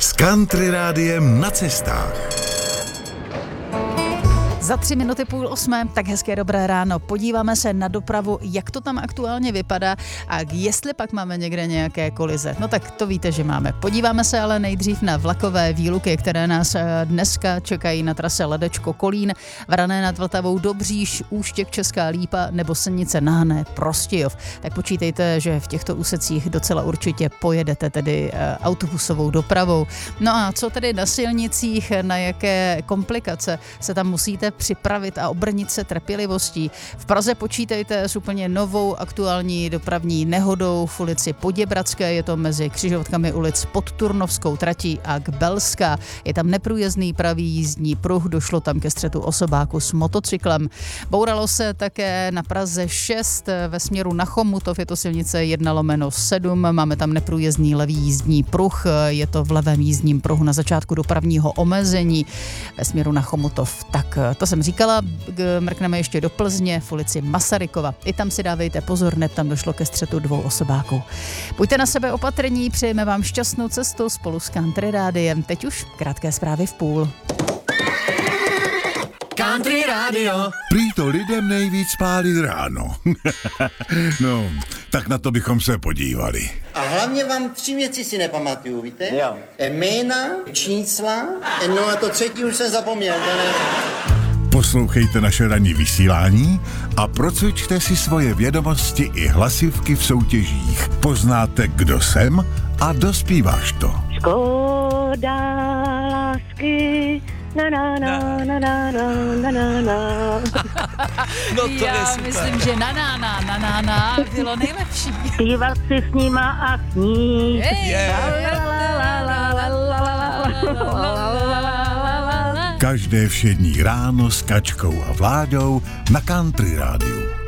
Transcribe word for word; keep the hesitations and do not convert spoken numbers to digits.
S Country Rádiem na cestách. Za tři minuty půl osmé, tak hezké dobré ráno. Podíváme se na dopravu, jak to tam aktuálně vypadá a jestli pak máme někde nějaké kolize. No tak to víte, že máme. Podíváme se ale nejdřív na vlakové výluky, které nás dneska čekají na trase Ledečko Kolín, Vrané nad Vltavou Dobříš, Úštěk Česká Lípa nebo Senice na Hané Prostějov. Tak počítejte, že v těchto úsecích docela určitě pojedete tedy autobusovou dopravou. No a co tedy na silnicích, na jaké komplikace se tam musíte připravit a obrnit se trpělivostí. V Praze počítejte s úplně novou aktuální dopravní nehodou v ulici Poděbradské, je to mezi křižovatkami ulic pod Turnovskou tratí a Kbelská. Je tam neprůjezdný pravý jízdní pruh, došlo tam ke střetu osobáku s motocyklem. Bouralo se také na Praze šest ve směru na Chomutov, je to silnice jedna lomeno sedm, máme tam neprůjezdný levý jízdní pruh, je to v levém jízdním pruhu na začátku dopravního omezení ve směru na Chomutov. Tak to jsem říkala, mrkneme ještě do Plzně v ulici Masarykova. I tam si dávejte pozor, ne, tam došlo ke střetu dvou osobáků. Buďte na sebe opatrní, přejeme vám šťastnou cestu spolu s Country Rádiem. Teď už krátké zprávy v půl. Country Radio. Prý to lidem nejvíc pálí ráno. No, tak na to bychom se podívali. A hlavně vám tři věci si nepamatuju, víte? Jo. Jména, čísla, no a to třetí už jsem zapomněl, to ne? Poslouchejte naše ranní vysílání a procvičte si svoje vědomosti i hlasivky v soutěžích. Poznáte, kdo jsem a dospíváš to. Škoda lásky, na na na na na na na na. No to Já je super. myslím, že na na na na na na bylo nejlepší. Zpívat si s nima a snít. Každé všední ráno s Kačkou a Vláďou na Country Rádiu.